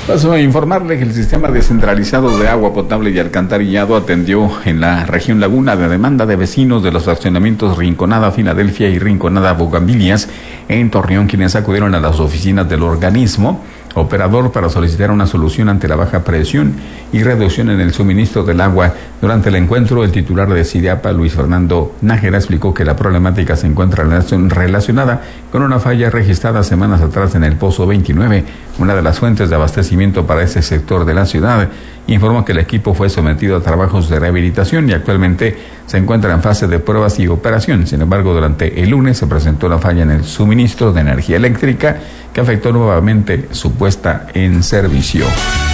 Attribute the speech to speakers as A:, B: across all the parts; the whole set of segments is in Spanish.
A: Paso a informarle que el sistema descentralizado de agua potable y alcantarillado atendió en la región Laguna de demanda de vecinos de los fraccionamientos Rinconada, Filadelfia y Rinconada, Bugambilias, en Torreón, quienes acudieron a las oficinas del organismo operador para solicitar una solución ante la baja presión y reducción en el suministro del agua. Durante el encuentro, el titular de SIDAPA, Luis Fernando Nájera, explicó que la problemática se encuentra relacionada con una falla registrada semanas atrás en el Pozo 29, una de las fuentes de abastecimiento para ese sector de la ciudad. Informó que el equipo fue sometido a trabajos de rehabilitación y actualmente se encuentra en fase de pruebas y operación. Sin embargo, durante el lunes se presentó una falla en el suministro de energía eléctrica que afectó nuevamente su puesta en servicio.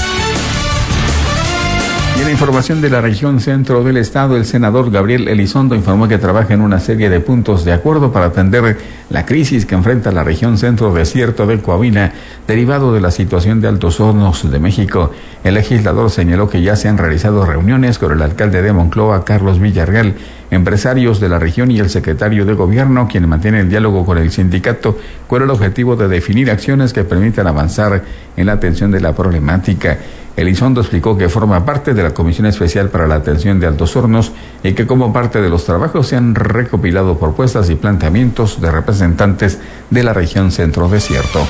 A: Y en la información de la región centro del estado, el senador Gabriel Elizondo informó que trabaja en una serie de puntos de acuerdo para atender la crisis que enfrenta la región centro desierto de Coahuila, derivado de la situación de Altos Hornos de México. El legislador señaló que ya se han realizado reuniones con el alcalde de Monclova, Carlos Villarreal, empresarios de la región y el secretario de gobierno, quien mantiene el diálogo con el sindicato con el objetivo de definir acciones que permitan avanzar en la atención de la problemática. Elizondo explicó que forma parte de la Comisión Especial para la Atención de Altos Hornos y que como parte de los trabajos se han recopilado propuestas y planteamientos de representantes de la región centro desierto.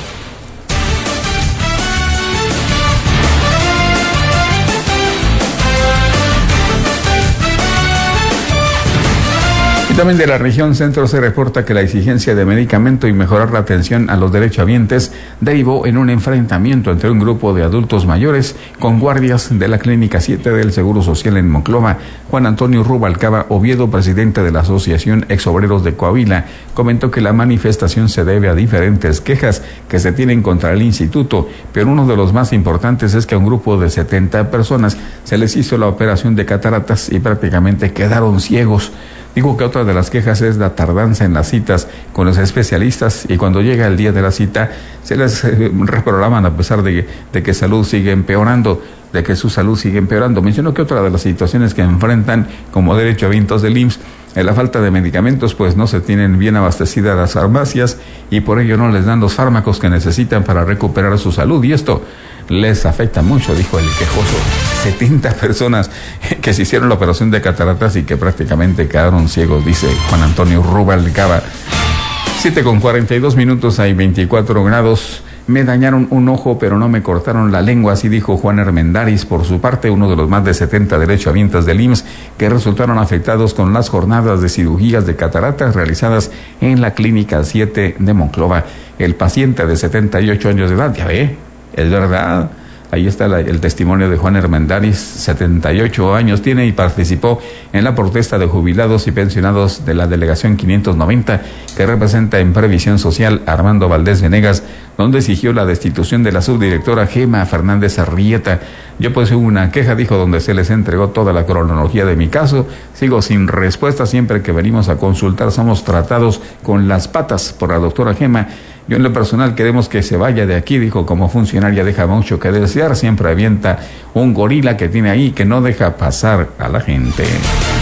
A: También de la región centro se reporta que la exigencia de medicamento y mejorar la atención a los derechohabientes derivó en un enfrentamiento entre un grupo de adultos mayores con guardias de la Clínica 7 del Seguro Social en Monclova. Juan Antonio Rubalcaba Oviedo, presidente de la Asociación Exobreros de Coahuila, comentó que la manifestación se debe a diferentes quejas que se tienen contra el instituto, pero uno de los más importantes es que a un grupo de 70 personas se les hizo la operación de cataratas y prácticamente quedaron ciegos. Digo que otra de las quejas es la tardanza en las citas con los especialistas y cuando llega el día de la cita se les reprograman a pesar de que su salud sigue empeorando. Mencionó que otra de las situaciones que enfrentan como derechohabientes del IMSS es la falta de medicamentos, pues no se tienen bien abastecidas las farmacias y por ello no les dan los fármacos que necesitan para recuperar su salud, y esto les afecta mucho, dijo el quejoso. 70 personas que se hicieron la operación de cataratas y que prácticamente quedaron ciegos, dice Juan Antonio Rubalcaba. 7:42, hay 24 grados. Me dañaron un ojo, pero no me cortaron la lengua, así dijo Juan Hermendaris. Por su parte, uno de los más de 70 derechohabientes del IMSS que resultaron afectados con las jornadas de cirugías de cataratas realizadas en la Clínica 7 de Monclova. El paciente de 78 años de edad, ya ve, es verdad. Ahí está el testimonio de Juan Hermendaris, 78 años tiene y participó en la protesta de jubilados y pensionados de la delegación 590 que representa en Previsión Social Armando Valdés Venegas, donde exigió la destitución de la subdirectora Gema Fernández Arrieta. Yo puse una queja, dijo, donde se les entregó toda la cronología de mi caso. Sigo sin respuesta, siempre que venimos a consultar somos tratados con las patas por la doctora Gema. Yo en lo personal queremos que se vaya de aquí, dijo, como funcionaria deja mucho que desear, siempre avienta un gorila que tiene ahí que no deja pasar a la gente.